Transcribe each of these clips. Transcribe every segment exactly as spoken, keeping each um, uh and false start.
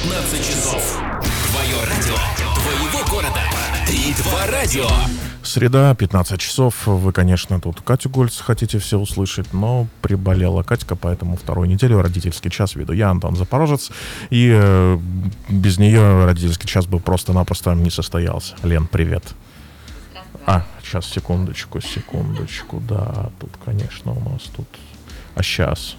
пятнадцать часов. Твое радио, твоего города. Три-два радио. Среда, пятнадцать часов. Вы, конечно, тут Катю Гольц хотите все услышать, но приболела Катька, поэтому вторую неделю родительский час веду я, Антон Запорожец. И э, без нее родительский час бы просто-напросто не состоялся. Лен, привет. А, сейчас, секундочку, секундочку. Да, тут, конечно, у нас тут... А сейчас...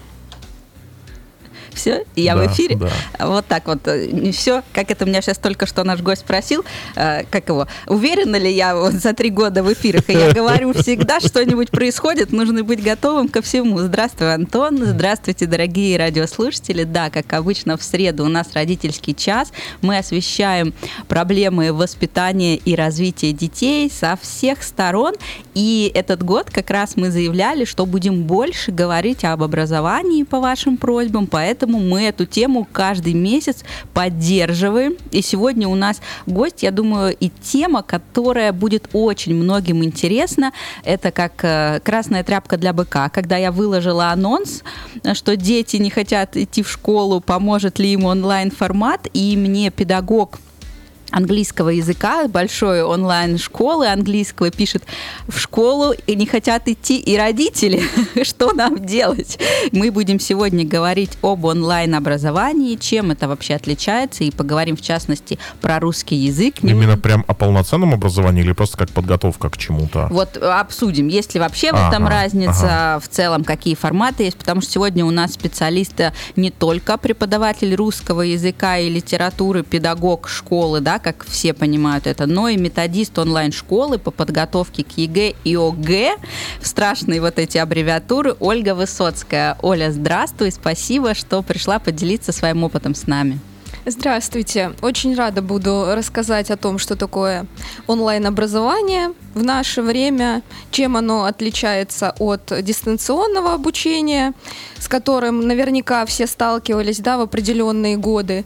Все, я да, в эфире. Да. Вот так вот. Не все, как это меня сейчас только что наш гость спросил, э, как его, уверена ли я вот за три года в эфирах? И я говорю всегда, что-нибудь происходит, нужно быть готовым ко всему. Здравствуй, Антон. Здравствуйте, дорогие радиослушатели. Да, как обычно, в среду у нас родительский час. Мы освещаем проблемы воспитания и развития детей со всех сторон. И этот год как раз мы заявляли, что будем больше говорить об образовании по вашим просьбам, поэтому Поэтому мы эту тему каждый месяц поддерживаем. И сегодня у нас гость, я думаю, и тема, которая будет очень многим интересна. Это как красная тряпка для быка. Когда я выложила анонс, что дети не хотят идти в школу, поможет ли им онлайн-формат, и мне педагог английского языка, большой онлайн-школы английского пишет: в школу и не хотят идти и родители. Что нам делать? Мы будем сегодня говорить об онлайн-образовании, чем это вообще отличается, и поговорим, в частности, про русский язык. Именно прям о полноценном образовании или просто как подготовка к чему-то? Вот обсудим, есть ли вообще в этом ага, разница, ага. в целом, какие форматы есть, потому что сегодня у нас специалисты не только преподаватель русского языка и литературы, педагог школы, да, как все понимают это, но и методист онлайн-школы по подготовке к ЕГЭ и ОГЭ, страшные вот эти аббревиатуры, Ольга Высоцкая. Оля, здравствуй, спасибо, что пришла поделиться своим опытом с нами. Здравствуйте. Очень рада буду рассказать о том, что такое онлайн-образование в наше время, чем оно отличается от дистанционного обучения, с которым наверняка все сталкивались, да, в определенные годы.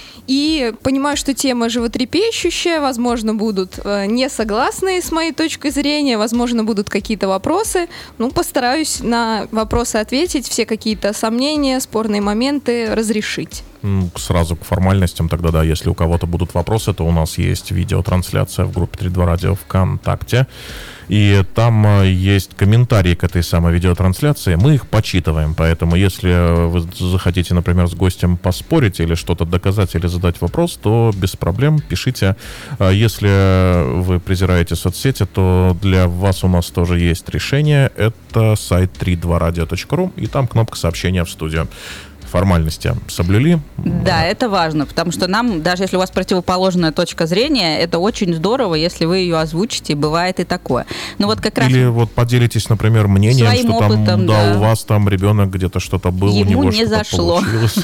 И понимаю, что тема животрепещущая, возможно, будут э, не согласные с моей точкой зрения, возможно, будут какие-то вопросы. Ну, постараюсь на вопросы ответить, все какие-то сомнения, спорные моменты разрешить. Сразу к формальностям тогда, да, если у кого-то будут вопросы, то у нас есть видеотрансляция в группе три-два радио ВКонтакте, и там есть комментарии к этой самой видеотрансляции, мы их почитываем, поэтому если вы захотите, например, с гостем поспорить или что-то доказать или задать вопрос, то без проблем пишите. Если вы презираете соцсети, то для вас у нас тоже есть решение, это сайт три два радио точка ру, и там кнопка сообщения в студию. Формальности соблюли? Да, это важно, потому что нам, даже если у вас противоположная точка зрения, это очень здорово, если вы ее озвучите, бывает и такое. Но вот как раз... Или вот поделитесь, например, мнением, своим что опытом, там, да, да, у вас там ребенок где-то что-то был, ему у него не что-то зашло. получилось.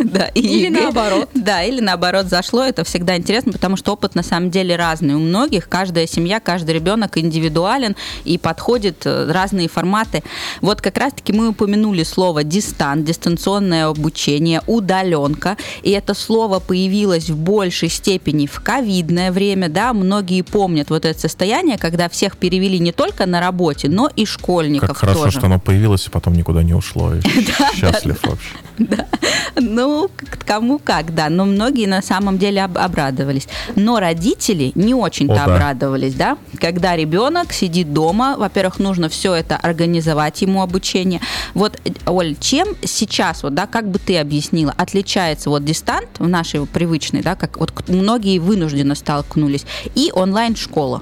Или наоборот. Да, или наоборот зашло, это всегда интересно, потому что опыт на самом деле разный у многих, каждая семья, каждый ребенок индивидуален и подходит разные форматы. Вот как раз-таки мы упомянули слово дистант, дистанционное обучение, обучение, удаленка, и это слово появилось в большей степени в ковидное время, да, многие помнят вот это состояние, когда всех перевели не только на работе, но и школьников как хорошо, тоже. Что оно появилось и потом никуда не ушло, и счастлив вообще. Да, ну, кому как, да, но многие на самом деле об- обрадовались. Но родители не очень-то О, да. обрадовались, да, когда ребенок сидит дома, во-первых, нужно все это организовать, ему обучение. Вот, Оль, чем сейчас, вот, да, как бы ты объяснила, отличается вот дистант в нашей привычной, да, как вот многие вынужденно столкнулись, и онлайн-школа?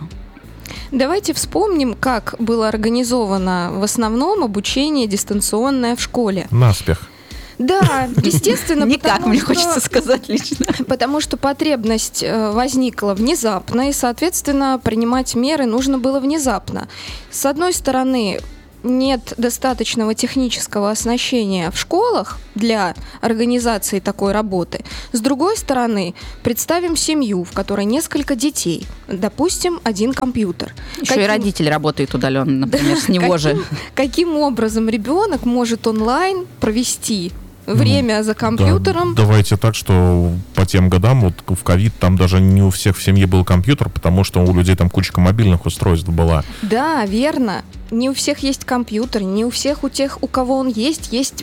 Давайте вспомним, как было организовано в основном обучение дистанционное в школе. Наспех. Да, естественно. Никак, мне что, хочется сказать лично. Потому что потребность возникла внезапно, и, соответственно, принимать меры нужно было внезапно. С одной стороны, нет достаточного технического оснащения в школах для организации такой работы. С другой стороны, представим семью, в которой несколько детей, допустим, один компьютер. Еще каким... и родитель работает удаленно, например, с него же. Каким образом ребенок может онлайн провести время ну, за компьютером? Да, давайте так, что по тем годам, вот в ковид, там даже не у всех в семье был компьютер, потому что у людей там кучка мобильных устройств была. Да, верно. Не у всех есть компьютер, не у всех у тех, у кого он есть, есть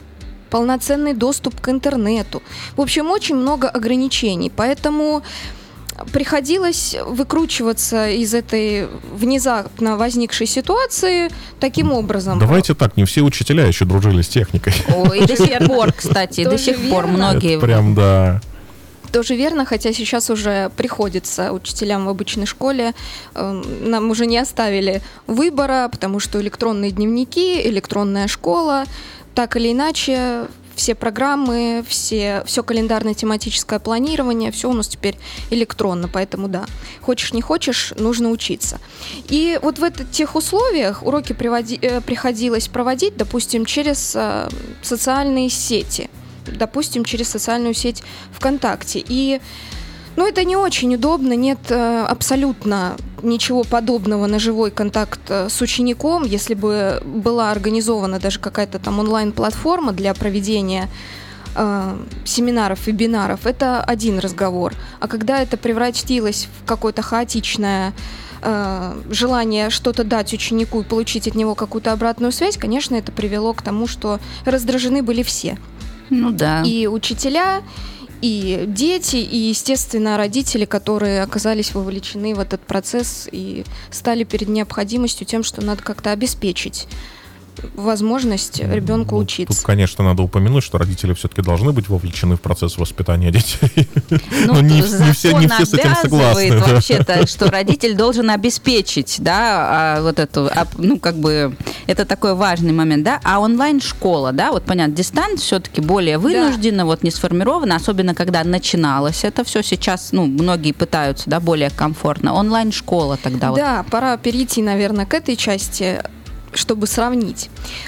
полноценный доступ к интернету. В общем, очень много ограничений, поэтому приходилось выкручиваться из этой внезапно возникшей ситуации таким образом. Давайте так, не все учителя еще дружили с техникой. Ой, и до сих пор, кстати, до сих пор многие... Это прям, да... Тоже верно, хотя сейчас уже приходится учителям в обычной школе. Э, нам уже не оставили выбора, потому что электронные дневники, электронная школа, так или иначе, все программы, все, все календарно-тематическое планирование, все у нас теперь электронно, поэтому да, хочешь не хочешь, нужно учиться. И вот в этих условиях уроки приводи, э, приходилось проводить, допустим, через э, социальные сети. допустим, через социальную сеть ВКонтакте. И, ну, это не очень удобно, нет э, абсолютно ничего подобного на живой контакт э, с учеником. Если бы была организована даже какая-то там онлайн-платформа для проведения э, семинаров, вебинаров, это один разговор. А когда это превратилось в какое-то хаотичное э, желание что-то дать ученику и получить от него какую-то обратную связь, конечно, это привело к тому, что раздражены были все. Ну да. И учителя, и дети, и, естественно, родители, которые оказались вовлечены в этот процесс и стали перед необходимостью тем, что надо как-то обеспечить возможность ребенку ну, учиться. Тут, конечно, надо упомянуть, что родители все-таки должны быть вовлечены в процесс воспитания детей. Ну, но не, не, все, не все с этим согласны. Да. Вообще-то, что родитель должен обеспечить, да, а, вот эту, а, ну, как бы, это такой важный момент, да, а онлайн-школа, да, вот, понятно, дистанция все-таки более вынуждена, да. Вот, не сформирована, особенно когда начиналось это все, сейчас, ну, многие пытаются, да, более комфортно. Онлайн-школа тогда. Да, вот. Пора перейти, наверное, к этой части, чтобы сравнить.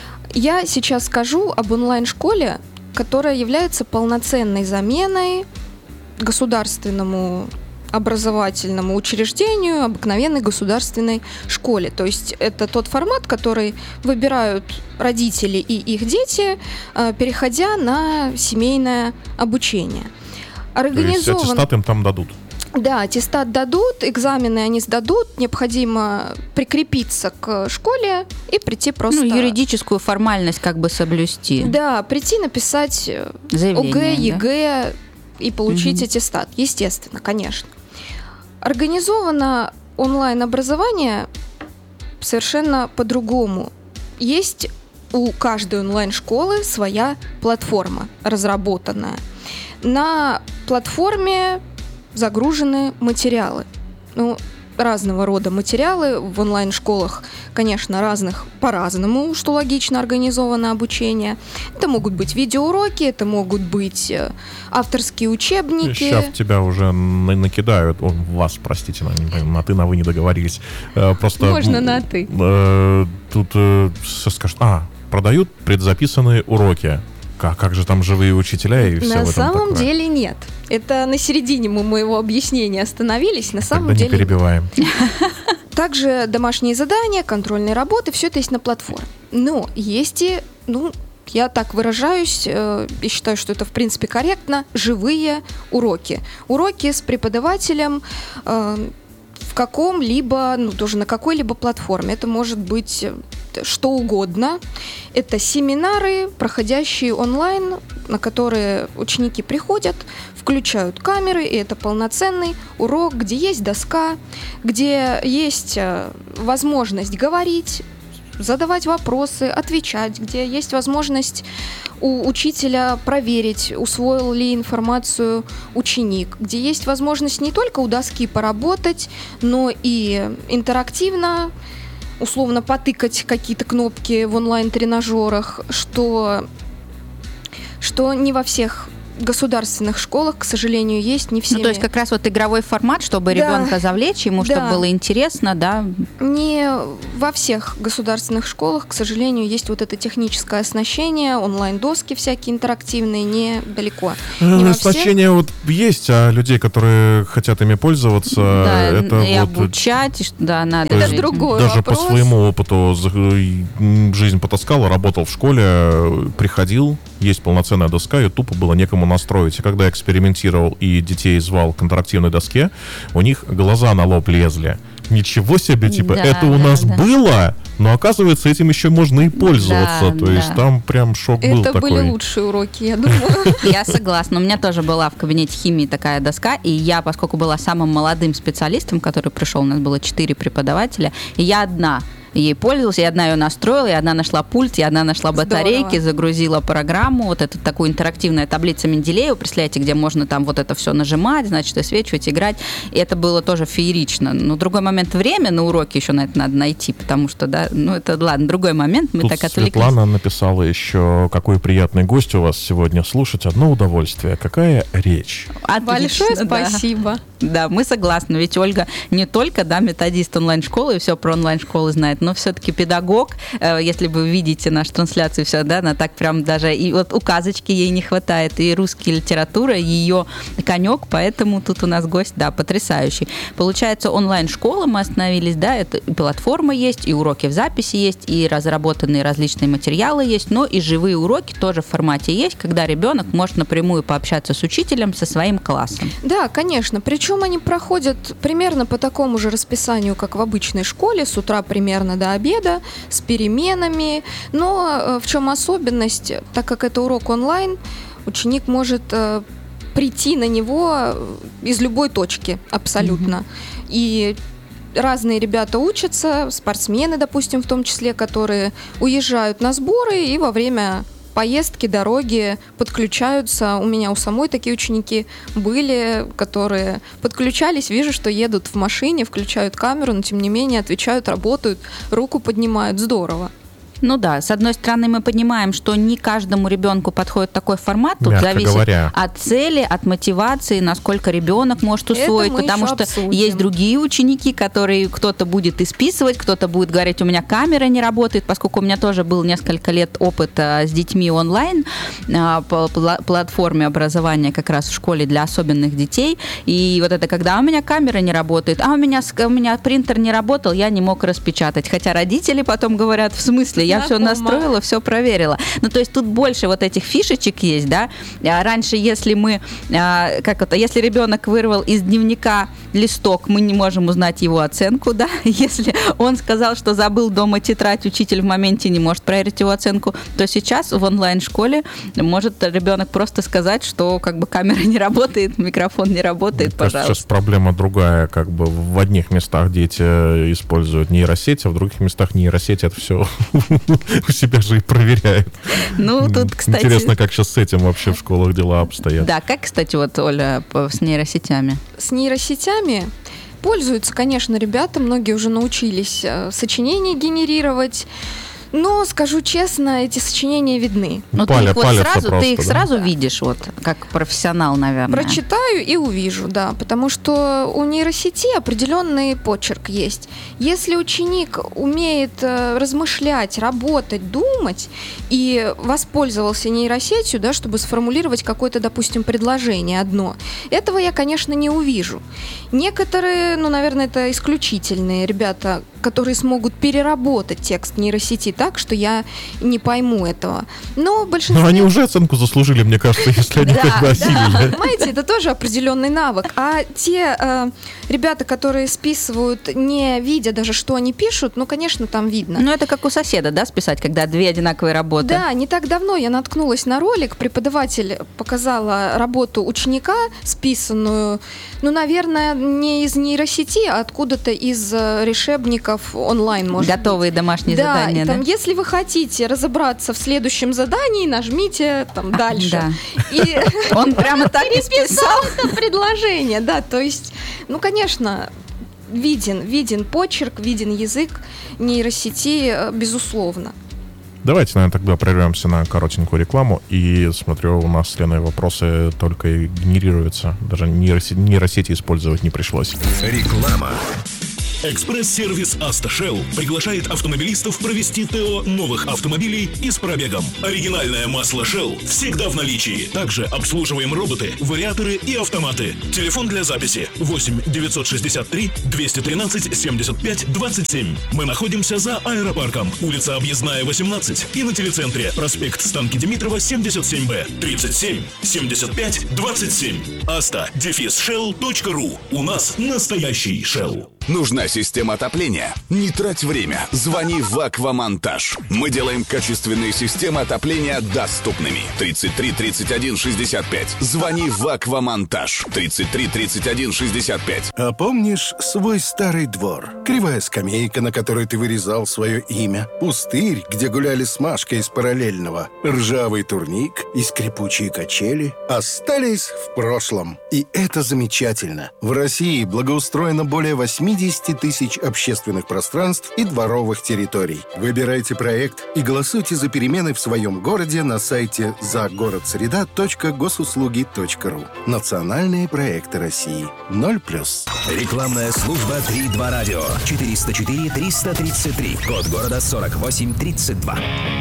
Я сейчас скажу об онлайн-школе, которая является полноценной заменой государственному образовательному учреждению, обыкновенной государственной школе. То есть это тот формат, который выбирают родители и их дети, переходя на семейное обучение. Организован... То есть аттестат им там дадут? Да, аттестат дадут, экзамены они сдадут, необходимо прикрепиться к школе и прийти просто... Ну, юридическую формальность как бы соблюсти. Да, прийти написать заявление, ОГЭ, ЕГЭ, да? И получить угу. аттестат, естественно, конечно. Организовано онлайн-образование совершенно по-другому. Есть у каждой онлайн-школы своя платформа, разработанная. На платформе загружены материалы. Ну, разного рода материалы в онлайн-школах, конечно, разных по-разному, что логично, организовано обучение. Это могут быть видеоуроки, это могут быть авторские учебники. Сейчас тебя уже накидают. О, вас, простите, на, на ты, на вы не договорились. Просто, можно на ты. Э, тут э, скажут, а, продают предзаписанные уроки. А как же там живые учителя и все в этом На самом такое? деле нет. Это на середине мы моего объяснения остановились. На самом Тогда деле... не перебиваем. Также домашние задания, контрольные работы, все это есть на платформе. Но есть и, ну, я так выражаюсь, э, и считаю, что это в принципе корректно, живые уроки. Уроки с преподавателем э, в каком-либо, ну, тоже на какой-либо платформе. Это может быть что угодно. Это семинары, проходящие онлайн, на которые ученики приходят, включают камеры, и это полноценный урок, где есть доска, где есть возможность говорить, задавать вопросы, отвечать, где есть возможность у учителя проверить, усвоил ли информацию ученик, где есть возможность не только у доски поработать, но и интерактивно, условно потыкать какие-то кнопки в онлайн-тренажерах, что, что не во всех государственных школах, к сожалению, есть, не всеми. Ну, то есть как раз вот игровой формат, чтобы да. ребенка завлечь, ему да. чтобы было интересно, да? Не во всех государственных школах, к сожалению, есть вот это техническое оснащение, онлайн-доски всякие интерактивные, недалеко. Не оснащение вот есть, а людей, которые хотят ими пользоваться, да, это и вот... обучать, да, надо. Это жить. другой Даже вопрос. по своему опыту жизнь потаскала, работал в школе, приходил, есть полноценная доска, ее тупо было некому настроить. И когда я экспериментировал и детей звал к интерактивной доске, у них глаза на лоб лезли. ничего себе, типа, Да, это у да, нас да. было, но оказывается, этим еще можно и пользоваться. Да, То есть да. там прям шок был Это такой. были лучшие уроки, я думаю. Я согласна. У меня тоже была в кабинете химии такая доска, и я, поскольку была самым молодым специалистом, который пришел, у нас было четыре преподавателя, и я одна ей пользовалась, я одна ее настроила, я одна нашла пульт, я одна нашла батарейки, Здорово. загрузила программу, вот эту такую интерактивная таблица Менделеева, представляете, где можно там вот это все нажимать, значит, освечивать, играть, и это было тоже феерично. Но другой момент, время на уроке еще на это надо найти, потому что, да, ну это, ладно, другой момент, мы Тут так отвлеклись. Светлана написала еще, какой приятный гость у вас сегодня слушать. Одно удовольствие. Какая речь. Отлично, Большое да. спасибо. Да, мы согласны, ведь Ольга не только, да, методист онлайн-школы и все про онлайн-школы знает, но все-таки педагог. Э, Если вы видите нашу трансляцию, все, да, она так прям даже, и вот указочки ей не хватает, и русская литература, ее конек, поэтому тут у нас гость, да, потрясающий. Получается, онлайн-школа, мы остановились, да, это и платформа есть, и уроки в записи есть, и разработанные различные материалы есть, но и живые уроки тоже в формате есть, когда ребенок может напрямую пообщаться с учителем, со своим классом. Да, конечно. Причем они проходят примерно по такому же расписанию, как в обычной школе, с утра примерно до обеда, с переменами. Но э, в чем особенность? Так как это урок онлайн, ученик может э, прийти на него из любой точки абсолютно. Mm-hmm. И разные ребята учатся, спортсмены, допустим, в том числе, которые уезжают на сборы и во время поездки, дороги подключаются. У меня у самой такие ученики были, которые подключались, вижу, что едут в машине, включают камеру, но тем не менее отвечают, работают, руку поднимают. Здорово. Ну да, с одной стороны, мы понимаем, что не каждому ребенку подходит такой формат. Тут Мягко зависит говоря. от цели, от мотивации, насколько ребенок может усвоить. Это мы Потому еще что обсудим. есть другие ученики, которые кто-то будет исписывать, кто-то будет говорить, у меня камера не работает, поскольку у меня тоже был несколько лет опыта с детьми онлайн а, по пла- платформе образования как раз в школе для особенных детей. И вот это когда у меня камера не работает, а у меня, ск- у меня принтер не работал, я не мог распечатать. Хотя родители потом говорят, в смысле, я все Знакомо. настроила, все проверила. Ну, то есть тут больше вот этих фишечек есть, да. А раньше, если мы, а, как это, если ребенок вырвал из дневника листок, мы не можем узнать его оценку, да. Если он сказал, что забыл дома тетрадь, учитель в моменте не может проверить его оценку, то сейчас в онлайн-школе может ребенок просто сказать, что как бы камера не работает, микрофон не работает, Мне кажется, пожалуйста. сейчас проблема другая. Как бы в одних местах дети используют нейросети, а в других местах нейросети это все у себя же и проверяют. Ну, тут, кстати... Интересно, как сейчас с этим вообще в школах дела обстоят. Да, как, кстати, вот, Оля, по- с нейросетями? С нейросетями пользуются, конечно, ребята, многие уже научились э, сочинения генерировать. Но, скажу честно, эти сочинения видны. Ну, ты Паля- их вот палятся сразу, просто, ты их да? сразу видишь, вот, как профессионал, наверное. Прочитаю и увижу, да, потому что у нейросети определенный почерк есть. Если ученик умеет э, размышлять, работать, думать и воспользовался нейросетью, да, чтобы сформулировать какое-то, допустим, предложение одно, этого я, конечно, не увижу. Некоторые, ну, наверное, это исключительные ребята, которые смогут переработать текст нейросети так, что я не пойму этого. Но большинство... Но они уже оценку заслужили, мне кажется, если они Да, как бы да. осилили. Понимаете, это тоже определенный навык. А те э, ребята, которые списывают, не видя даже, что они пишут, ну, конечно, там видно. Ну, это как у соседа, да, списать, когда две одинаковые работы? Да, не так давно я наткнулась на ролик, преподаватель показала работу ученика, списанную, ну, наверное, не из нейросети, а откуда-то из э, решебников онлайн, может быть. Готовые домашние Да, задания, и да? там, если вы хотите разобраться в следующем задании, нажмите там дальше. Да. И Он прямо так и списал. это предложение, да, то есть, ну, конечно, виден, виден почерк, виден язык нейросети, э, безусловно. Давайте, наверное, тогда прервемся на коротенькую рекламу. И смотрю, у нас с Леной вопросы только и генерируются. Даже нейросети, нейросети использовать не пришлось. Реклама. Экспресс-сервис «Автошелл» приглашает автомобилистов провести ТО новых автомобилей и с пробегом. Оригинальное масло Shell всегда в наличии. Также обслуживаем роботы, вариаторы и автоматы. Телефон для записи восемь девятьсот шестьдесят три двести тринадцать семьдесят пять двадцать семь. Мы находимся за аэропарком, улица Объездная, восемнадцать, и на телецентре проспект Станки Димитрова, семьдесят семь Б, тридцать семь семьдесят пять двадцать семь. Авто дефис шелл точка ру. У нас настоящий Shell. Нужна система отопления? Не трать время. Звони в Аквамонтаж. Мы делаем качественные системы отопления доступными. тридцать три тридцать один шестьдесят пять. Звони в Аквамонтаж. тридцать три тридцать один шестьдесят пять. А помнишь свой старый двор? Кривая скамейка, на которой ты вырезал свое имя. Пустырь, где гуляли с Машкой из параллельного. Ржавый турник и скрипучие качели остались в прошлом. И это замечательно. В России благоустроено более восемьдесят тысяч общественных пространств и дворовых территорий. Выбирайте проект и голосуйте за перемены в своем городе на сайте загородсреда точка госуслуги точка ру. Национальные проекты России. ноль плюс. Рекламная служба три два радио. четыреста четыре триста тридцать три. Код города сорок восемь тридцать два.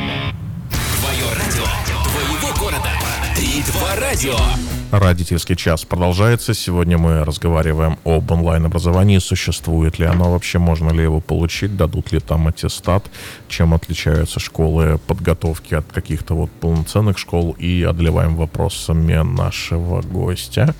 Твое радио. Твоего города. три два радио. Родительский час продолжается. Сегодня мы разговариваем об онлайн-образовании. Существует ли оно вообще? Можно ли его получить? Дадут ли там аттестат? Чем отличаются школы подготовки от каких-то вот полноценных школ? И одолеваем вопросами нашего гостя.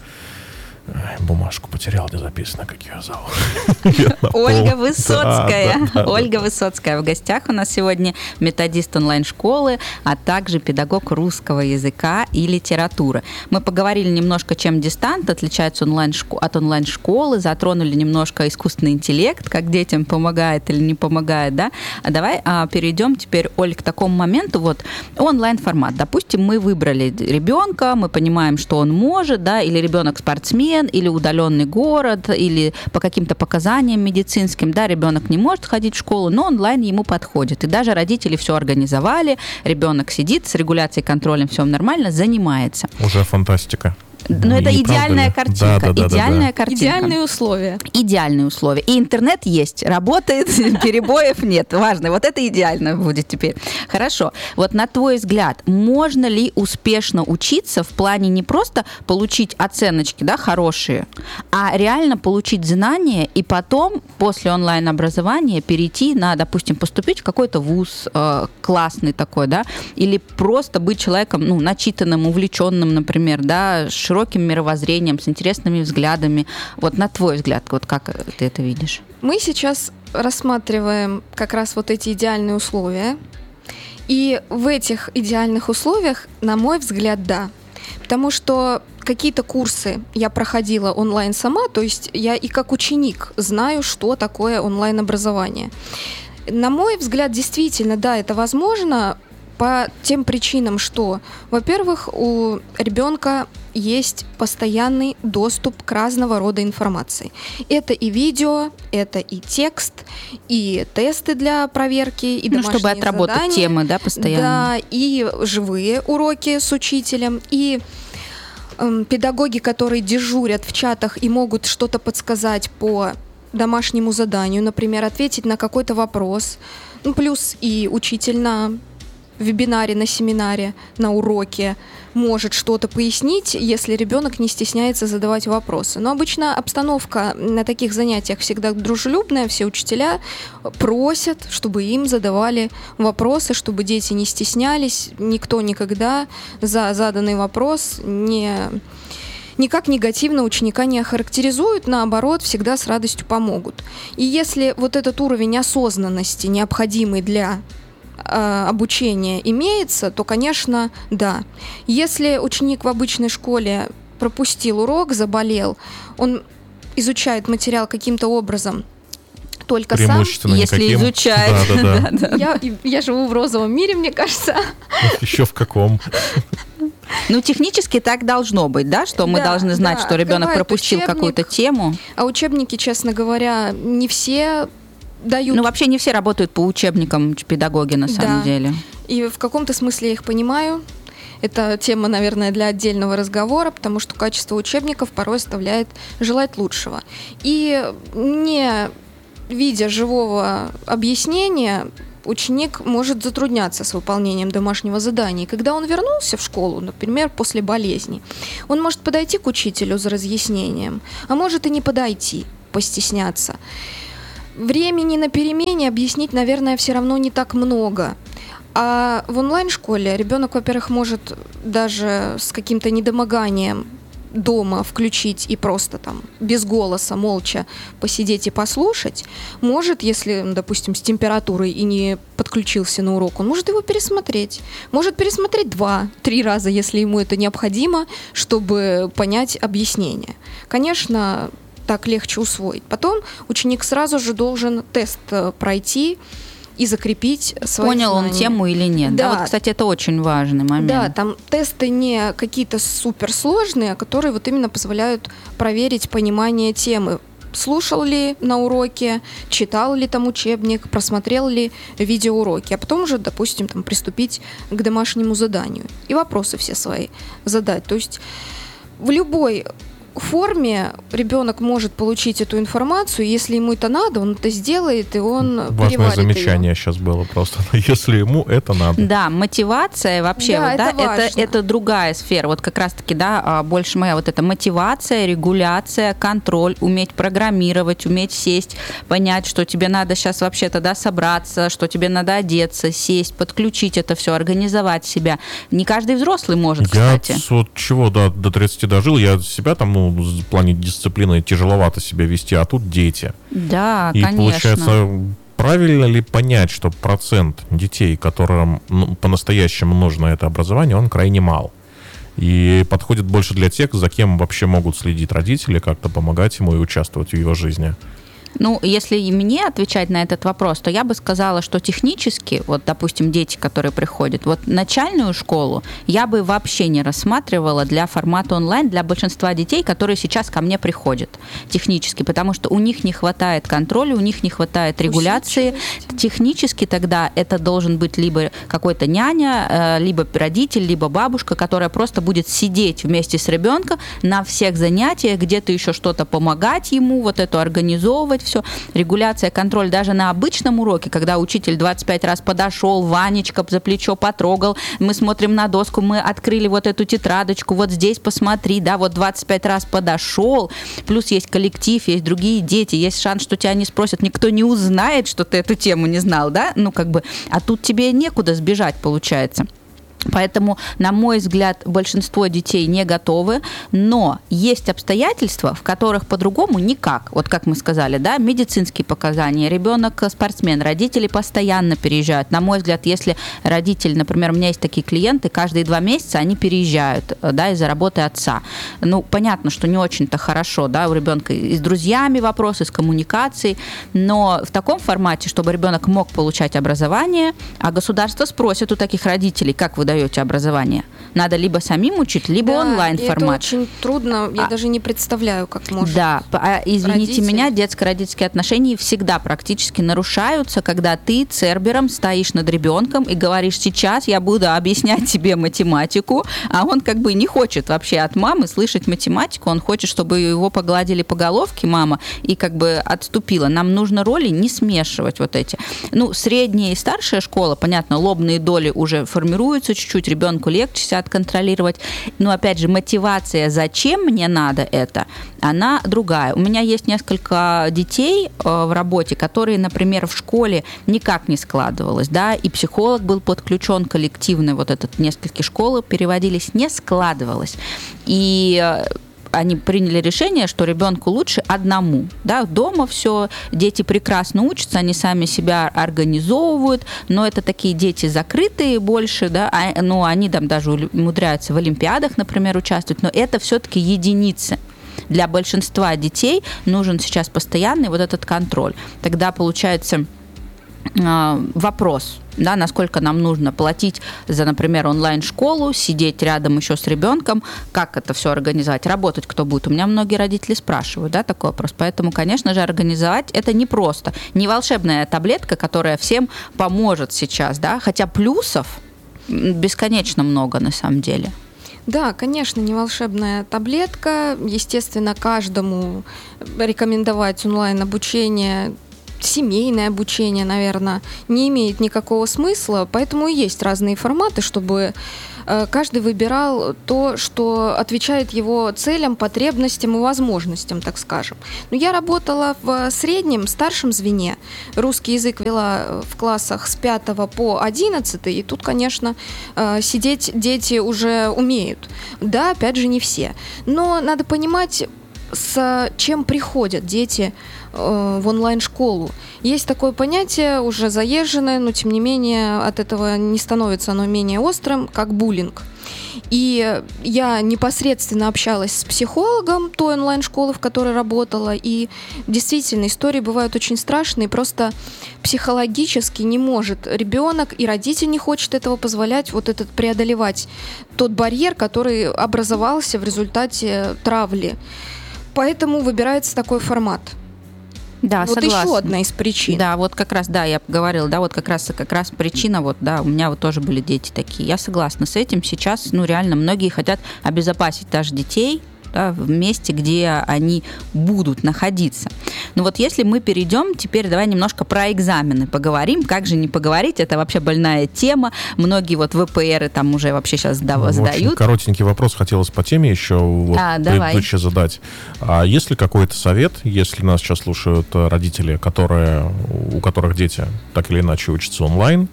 Бумажку потерял, где записано, как ее зовут. Ольга Высоцкая. Ольга Высоцкая в гостях у нас сегодня, методист онлайн-школы, а также педагог русского языка и литературы. Мы поговорили немножко, чем дистант отличается от онлайн-школы, затронули немножко искусственный интеллект, как детям помогает или не помогает, да? А давай а, перейдем теперь, Оль, к такому моменту, вот онлайн-формат. Допустим, мы выбрали ребенка, мы понимаем, что он может, да, или ребенок спортсмен, или удаленный город, или по каким-то показаниям медицинским, да, ребенок не может ходить в школу, но онлайн ему подходит. И даже родители все организовали, ребенок сидит, с регуляцией и контролем все нормально, занимается. Уже фантастика. Но это идеальная картинка. Да, да, да, идеальная да, да. картинка. Идеальные условия. Идеальные условия. И интернет есть, работает, перебоев нет. Важно. Вот это идеально будет теперь. Хорошо. Вот на твой взгляд, можно ли успешно учиться в плане не просто получить оценочки, да, хорошие, а реально получить знания и потом после онлайн-образования перейти на, допустим, поступить в какой-то вуз э, классный такой, да, или просто быть человеком, ну, начитанным, увлеченным, например, да, с широким мировоззрением, с интересными взглядами. Вот на твой взгляд, вот как ты это видишь? Мы сейчас рассматриваем как раз вот эти идеальные условия. И в этих идеальных условиях, на мой взгляд, да. Потому что какие-то курсы я проходила онлайн сама, то есть я и как ученик знаю, что такое онлайн-образование. На мой взгляд, действительно, да, это возможно по тем причинам, что, во-первых, у ребенка есть постоянный доступ к разного рода информации. Это и видео, это и текст, и тесты для проверки, и ну, домашние чтобы отработать задания. темы, да, постоянно. Да, и живые уроки с учителем, и э, педагоги, которые дежурят в чатах и могут что-то подсказать по домашнему заданию, например, ответить на какой-то вопрос. Ну, плюс и учитель на вебинаре, на семинаре, на уроке может что-то пояснить, если ребенок не стесняется задавать вопросы. Но обычно обстановка на таких занятиях всегда дружелюбная, все учителя просят, чтобы им задавали вопросы, чтобы дети не стеснялись, никто никогда за заданный вопрос не... никак негативно ученика не охарактеризуют, наоборот, всегда с радостью помогут. И если вот этот уровень осознанности, необходимый для обучение имеется, то, конечно, да. Если ученик в обычной школе пропустил урок, заболел, он изучает материал каким-то образом только сам, преимущественно если никаким. изучает. Да, да, да. Я, я живу в розовом мире, мне кажется. Еще в каком? Ну, технически так должно быть, да, что мы Да, должны знать, да, что ребенок открывает пропустил учебник. какую-то тему. А учебники, честно говоря, не все дают. Ну, вообще не все работают по учебникам педагоги, на самом Да. деле. И в каком-то смысле я их понимаю. Это тема, наверное, для отдельного разговора, потому что качество учебников порой оставляет желать лучшего. И не видя живого объяснения, ученик может затрудняться с выполнением домашнего задания. И когда он вернулся в школу, например, после болезни, он может подойти к учителю за разъяснением, а может и не подойти, постесняться. Времени на перемене объяснить, наверное, все равно не так много. А в онлайн-школе ребенок, во-первых, может даже с каким-то недомоганием дома включить и просто там без голоса, молча посидеть и послушать, может, если, допустим, с температурой и не подключился на урок, он может его пересмотреть. Может пересмотреть два-три раза, если ему это необходимо, чтобы понять объяснение. Конечно, так легче усвоить. Потом ученик сразу же должен тест пройти и закрепить свои Понял знания. он тему или нет. Да. Да. Вот, кстати, это очень важный момент. Да, там тесты не какие-то суперсложные, а которые вот именно позволяют проверить понимание темы. Слушал ли на уроке, читал ли там учебник, просмотрел ли видеоуроки, а потом уже, допустим, там, приступить к домашнему заданию и вопросы все свои задать. То есть в любой форме ребенок может получить эту информацию, если ему это надо, он это сделает, и он Важное переварит замечание ее. сейчас было просто. Если ему это надо. Да, мотивация вообще, Да, вот, да, это это, важно. это другая сфера. Вот как раз-таки, да, больше моя вот эта мотивация, регуляция, контроль, уметь программировать, уметь сесть, понять, что тебе надо сейчас вообще-то, да, собраться, что тебе надо одеться, сесть, подключить это все, организовать себя. Не каждый взрослый может, Я кстати. с вот чего до, до тридцати дожил, я себя там, ну, в плане дисциплины тяжеловато себя вести, а тут дети. Да, И конечно. получается, правильно ли понять, что процент детей, которым ну, по-настоящему нужно это образование, он крайне мал? И подходит больше для тех, за кем вообще могут следить родители, как-то помогать ему и участвовать в его жизни? Ну, если и мне отвечать на этот вопрос, то я бы сказала, что технически, вот, допустим, дети, которые приходят, вот начальную школу я бы вообще не рассматривала для формата онлайн для большинства детей, которые сейчас ко мне приходят технически, потому что у них не хватает контроля, у них не хватает регуляции. Технически тогда это должен быть либо какой-то няня, либо родитель, либо бабушка, которая просто будет сидеть вместе с ребенком на всех занятиях, где-то еще что-то помогать ему, вот это организовывать, все, регуляция, контроль даже на обычном уроке, когда учитель двадцать пять раз подошел, Ванечка за плечо потрогал, мы смотрим на доску, мы открыли вот эту тетрадочку, вот здесь посмотри, да, вот двадцать пять раз подошел, плюс есть коллектив, есть другие дети, есть шанс, что тебя не спросят, никто не узнает, что ты эту тему не знал, да, ну как бы, а тут тебе некуда сбежать, получается. Поэтому, на мой взгляд, большинство детей не готовы, но есть обстоятельства, в которых по-другому никак. Вот как мы сказали, да, медицинские показания, ребенок спортсмен, родители постоянно переезжают. На мой взгляд, если родители, например, у меня есть такие клиенты, каждые два месяца они переезжают, да, из-за работы отца. Ну, понятно, что не очень-то хорошо, да, у ребенка и с друзьями вопросы, с коммуникацией, но в таком формате, чтобы ребенок мог получать образование, а государство спросит у таких родителей, как вы даете образование. Надо либо самим учить, либо Да, онлайн-формат. это очень трудно, я А, даже не представляю, как может. Да, а, извините родитель. меня, детско-родительские отношения всегда практически нарушаются, когда ты цербером стоишь над ребенком и говоришь: сейчас я буду объяснять тебе математику, а он как бы не хочет вообще от мамы слышать математику, он хочет, чтобы его погладили по головке мама и как бы отступила. Нам нужно роли не смешивать вот эти. Ну, средняя и старшая школа, понятно, лобные доли уже формируются чуть-чуть, ребенку легче себя отконтролировать. Но, опять же, мотивация, зачем мне надо это, она другая. У меня есть несколько детей э, в работе, которые, например, в школе никак не складывалось, да, и психолог был подключен коллективный, вот этот, несколько школ переводились, не складывалось. И э, они приняли решение, что ребенку лучше одному. Да, дома все, дети прекрасно учатся, они сами себя организовывают, но это такие дети закрытые больше, да, а, ну, они там даже умудряются в олимпиадах, например, участвовать, но это все-таки единицы. Для большинства детей нужен сейчас постоянный вот этот контроль. Тогда получается вопрос, да, насколько нам нужно платить за, например, онлайн-школу, сидеть рядом еще с ребенком, как это все организовать, работать кто будет. У меня многие родители спрашивают, да, такой вопрос. Поэтому, конечно же, организовать это непросто. Не волшебная таблетка, которая всем поможет сейчас, да, хотя плюсов бесконечно много на самом деле. Да, конечно, не волшебная таблетка. Естественно, каждому рекомендовать онлайн-обучение семейное обучение, наверное, не имеет никакого смысла, поэтому и есть разные форматы, чтобы каждый выбирал то, что отвечает его целям, потребностям и возможностям, так скажем. Но я работала в среднем, старшем звене. Русский язык вела в классах с пятого по одиннадцатый, и тут, конечно, сидеть дети уже умеют. Да, опять же, не все. Но надо понимать, с чем приходят дети в онлайн-школу. Есть такое понятие, уже заезженное, но тем не менее от этого не становится оно менее острым, как буллинг. И я непосредственно общалась с психологом той онлайн-школы, в которой работала, и действительно истории бывают очень страшные, просто психологически не может ребенок, и родитель не хочет этого позволять, вот этот преодолевать тот барьер, который образовался в результате травли. Поэтому выбирается такой формат. Да, вот согласна. еще одна из причин. Да, вот как раз, да, я говорила, да, вот как раз, как раз причина, вот, да, у меня вот тоже были дети такие. Я согласна с этим. Сейчас, ну, реально, многие хотят обезопасить даже детей, да, в месте, где они будут находиться. Но вот если мы перейдем, теперь давай немножко про экзамены поговорим. Как же не поговорить? Это вообще больная тема. Многие вот ВПРы там уже вообще сейчас сдав- сдают. Очень коротенький вопрос хотелось по теме еще вот а, предыдущий задать. А есть ли какой-то совет, если нас сейчас слушают родители, которые, у которых дети так или иначе учатся онлайн,